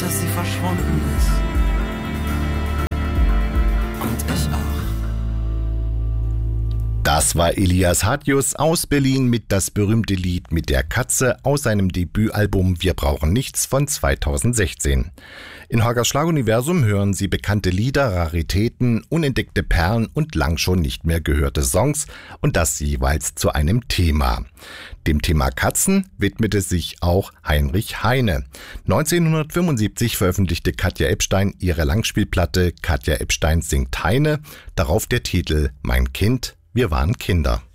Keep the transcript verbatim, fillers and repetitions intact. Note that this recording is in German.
dass sie verschwunden ist. Und ich auch. Das war Elias Hatjus aus Berlin mit das berühmte Lied mit der Katze aus seinem Debütalbum Wir brauchen nichts von zweitausendsechzehn. In Horgers Schlaguniversum hören Sie bekannte Lieder, Raritäten, unentdeckte Perlen und lang schon nicht mehr gehörte Songs und das jeweils zu einem Thema. Dem Thema Katzen widmete sich auch Heinrich Heine. neunzehnhundertfünfundsiebzig veröffentlichte Katja Ebstein ihre Langspielplatte Katja Ebstein singt Heine, darauf der Titel Mein Kind, wir waren Kinder.